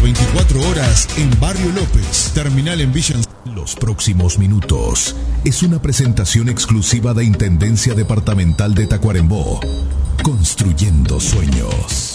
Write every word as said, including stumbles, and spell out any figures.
veinticuatro horas en Barrio López, terminal en Villa. Los próximos minutos es una presentación exclusiva de Intendencia Departamental de Tacuarembó, construyendo sueños.